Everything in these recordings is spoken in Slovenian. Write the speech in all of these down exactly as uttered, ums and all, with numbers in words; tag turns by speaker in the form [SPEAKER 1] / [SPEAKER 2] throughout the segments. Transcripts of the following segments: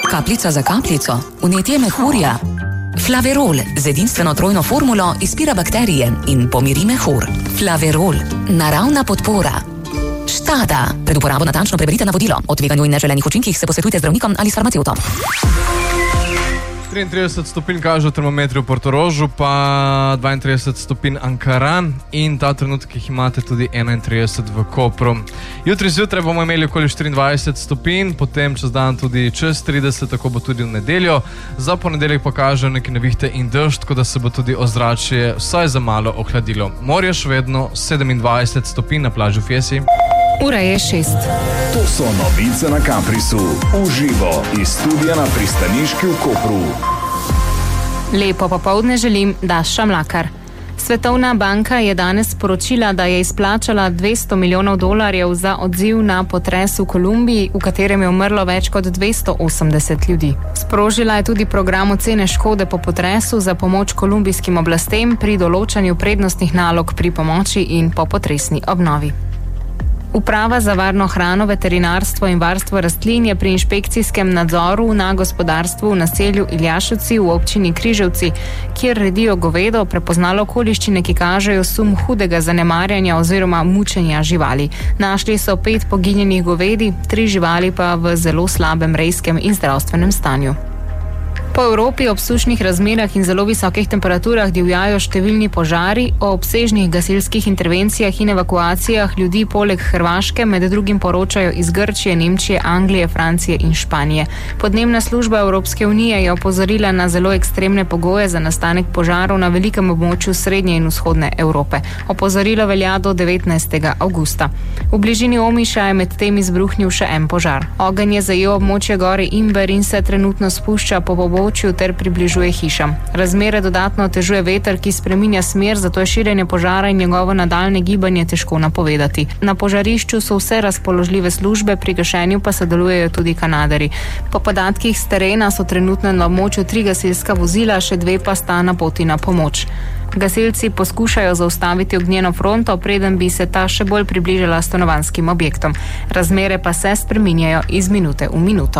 [SPEAKER 1] Kapljica za kapljico, vnetje mehurja. Flaverol z edinstveno trojno formulo izpira bakterije in pomiri mehur. Flaverol, naravna podpora. Štada. Pred uporabo natančno preberite navodilo. O tveganju in neželenih učinkih se posvetujte z zdravnikom ali s farmacevtom.
[SPEAKER 2] triintrideset stopinj kaže v termometru v Portorožu, pa dvaintrideset stopinj Ankaran in ta trenutek jih imate tudi enaintrideset v Kopru. Jutri zjutraj bomo imeli okoli štiriindvajset stopinj, potem čez dan tudi čez trideset, tako bo tudi v nedeljo. Za ponedeljek pa kaže neke nevihte in dežd, tako da se bo tudi ozračje vsaj za malo ohladilo. Morje še vedno sedemindvajset stopinj na plaži v Fiesi.
[SPEAKER 3] Ura je šest.
[SPEAKER 4] To so novice na Kamprisu. Uživo iz studia na Pristaniški v Kopru.
[SPEAKER 3] Lepo popoldne želim, Daša Mlakar. Svetovna banka je danes sporočila, da je izplačala dvesto milijonov dolarjev za odziv na potres v Kolumbiji, v katerem je umrlo več kot dvesto osemdeset ljudi. Sprožila je tudi program ocene škode po potresu za pomoč kolumbijskim oblastem pri določanju prednostnih nalog pri pomoči in popotresni obnovi. Uprava za varno hrano, veterinarstvo in varstvo rastlin je pri inšpekcijskem nadzoru na gospodarstvu v naselju Iljaševci v občini Križevci, kjer redijo govedo, prepoznalo okoliščine, ki kažejo sum hudega zanemarjanja oziroma mučenja živali. Našli so pet poginjenih govedi, tri živali pa v zelo slabem rejskem in zdravstvenem stanju. Po Evropi ob sušnih razmerah in zelo visokih temperaturah divjajo številni požari. O obsežnih gasilskih intervencijah in evakuacijah ljudi poleg Hrvaške med drugim poročajo iz Grčije, Nemčije, Anglije, Francije in Španije. Podnebna služba Evropske unije je opozorila na zelo ekstremne pogoje za nastanek požarov na velikem območju srednje in vzhodne Evrope. Opozorilo velja do devetnajstega avgusta. V bližini Omiša je medtem izbruhnil še en požar. Ogenj je zajel območje gore Imber in se trenutno spušča po pobočju ter približuje hišam. Razmere dodatno otežuje veter, ki spreminja smer, zato je širjenje požara in njegovo nadaljne gibanje težko napovedati. Na požarišču so vse razpoložljive službe, pri gašenju pa sodelujejo tudi Kanaderji. Po podatkih s terena so trenutno na območju tri gasilska vozila, še dve pa sta na poti na pomoč. Gasilci poskušajo zaustaviti ognjeno fronto, preden bi se ta še bolj približala stanovanjskim objektom. Razmere pa se spreminjajo iz minute v minuto.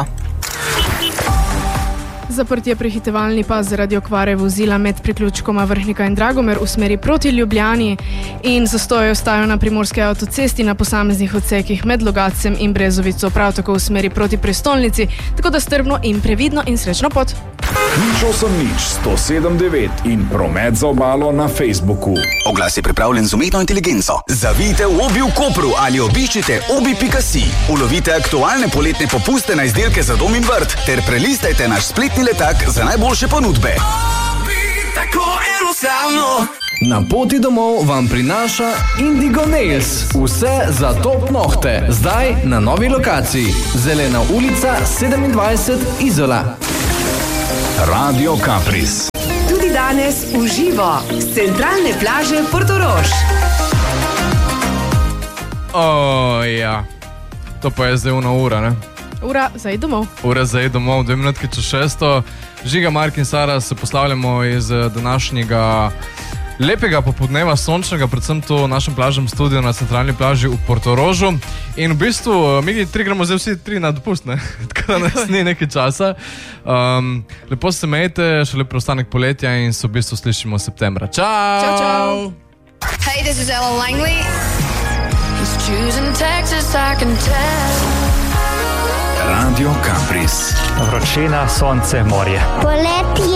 [SPEAKER 5] Zaprt je prehitevalni pas zaradi okvare vozila med priključkoma Vrhnika in Dragomer v smeri proti Ljubljani in zastoji ostajajo na primorski avtocesti na posameznih odsekih med Logatcem in Brezovico, prav tako v smeri proti prestolnici, tako da strpno in previdno in srečno pot.
[SPEAKER 4] Nič osem nič sto sedem devet in promet za obalo na Facebooku.
[SPEAKER 6] Oglas je pripravljen z umetno inteligenco. Zavijte v Obi v Kopru ali obiščite obi pika si. Ulovite aktualne poletne popuste na izdelke za dom in vrt ter prelistajte naš spletni letak za najboljše ponudbe. Obi, tako enostavno.
[SPEAKER 7] Na poti domov vam prinaša Indigo Nails. Vse za top nohte. Zdaj na novi lokaciji. Zelena ulica sedemindvajset Izola.
[SPEAKER 4] Radio Kapris.
[SPEAKER 8] Tudi danes v živo z centralne plaže Portorož.
[SPEAKER 2] O, ja. To pa je zdaj una ura, ne?
[SPEAKER 5] Ura za id domov.
[SPEAKER 2] Ura za id domov, dve minutke čez šesto. Žiga, Mark in Sara se poslavljamo iz današnjega lepega popodneva, sončnega, predvsem to v našem plažnem studiu na centralni plaži v Portorožu. In v bistvu mi tri gremo zdaj vsi tri na dopust, ne? Tako da nas ni nekaj časa. Um, lepo se mejte, še lep preostanek poletja in se v bistvu slišimo septembra. Čau!
[SPEAKER 5] Čau, čau!
[SPEAKER 9] Hey, this is Ella Langley. He's choosing Texas, I can tell.
[SPEAKER 4] Radio Kapris.
[SPEAKER 10] Vročina, sonce, morje.
[SPEAKER 11] Poletje.